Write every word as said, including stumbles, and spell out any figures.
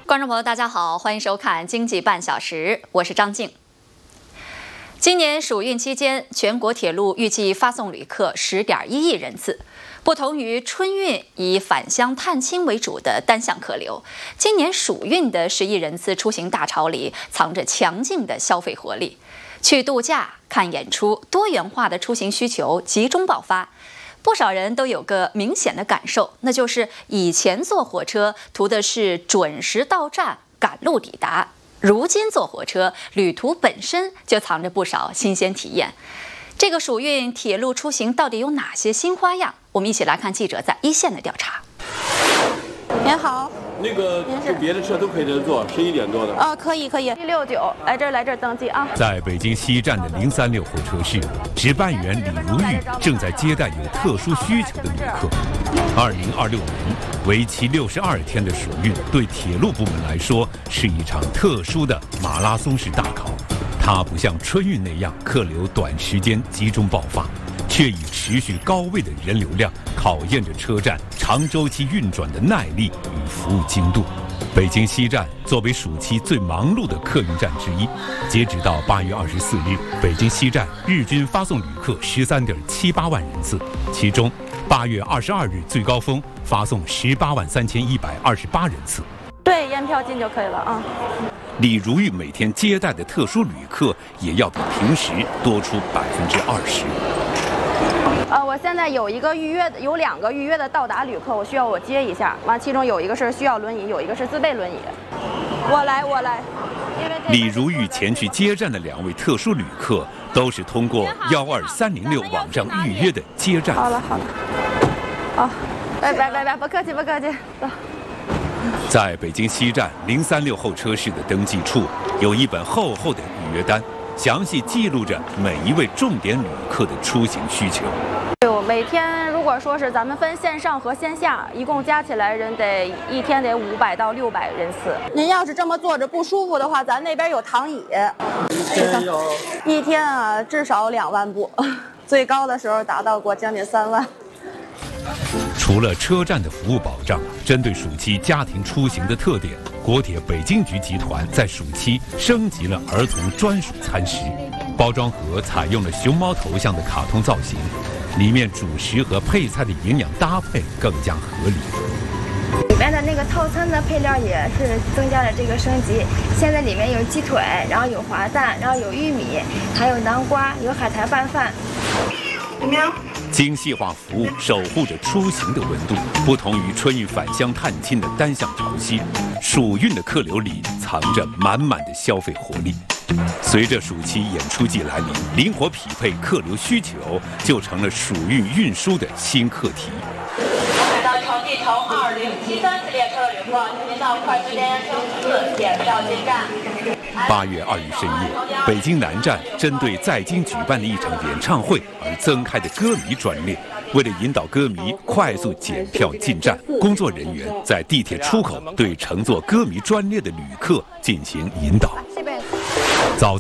观众朋友，大家好，欢迎收看《经济半小时》，我是张静。今年暑运期间，全国铁路预计发送旅客十点一亿人次。不同于春运以返乡探亲为主的单向客流，今年暑运的十亿人次出行大潮里，藏着强劲的消费活力。去度假、看演出，多元化的出行需求集中爆发。不少人都有个明显的感受，那就是以前坐火车图的是准时到站、赶路抵达，如今坐火车，旅途本身就藏着不少新鲜体验。这个暑运铁路出行到底有哪些新花样？我们一起来看记者在一线的调查。 您好， 那个是别的车都可以这坐，十一点多的。 啊，可以可以。一六九，来这儿来这儿登记啊。 在北京西站的零三六候车室，值班员李如玉正在接待有特殊需求的旅客。二零二六年，为期六十二天的暑运，对铁路部门来说是一场特殊的马拉松式大考。它不像春运那样客流短时间集中爆发，却以持续高位的人流量考验着车站长周期运转的耐力与服务精度。北京西站作为暑期最忙碌的客运站之一，截止到八月二十四日，北京西站日均发送旅客十三点七八万人次，其中八月二十二日最高峰发送十八万三千一百二十八人次。 对，验票进就可以了啊。 李如玉每天接待的特殊旅客也要比平时多出百分之二十。 呃，我现在有一个预约的，有两个预约的到达旅客，我需要我接一下。完，其中有一个是需要轮椅，有一个是自备轮椅。我来，我来。 李如玉前去接站的两位特殊旅客，都是通过幺二三零六网上预约的接站。 好了好了。好，拜拜拜拜，不客气不客气，走。 在北京西站零三六候车室的登记处，有一本厚厚的预约单，详细记录着每一位重点旅客的出行需求。 我每天如果说是咱们分线上和线下，一共加起来人得一天得五百到六百人次。您要是这么坐着不舒服的话，咱那边有躺椅。 一天有一天啊，至少两万步，最高的时候达到过将近三万。 除了车站的服务保障，针对暑期家庭出行的特点，国铁北京局集团在暑期升级了儿童专属餐食，包装盒采用了熊猫头像的卡通造型，里面主食和配菜的营养搭配更加合理。 里面的那个套餐的配料也是增加了这个升级，现在里面有鸡腿，然后有滑蛋，然后有玉米，还有南瓜，有海苔拌饭。怎么样？ 精细化服务守护着出行的温度，不同于春运返乡探亲的单向潮汐，暑运的客流里藏着满满的消费活力。随着暑期演出季来临，灵活匹配客流需求就成了暑运运输的新课题。 来到城际城二零七三次列车的旅客，请您到快速电车四检票进站。 八月二日深夜，北京南站针对在京举办的一场演唱会而增开的歌迷专列，为了引导歌迷快速检票进站，工作人员在地铁出口对乘坐歌迷专列的旅客进行引导。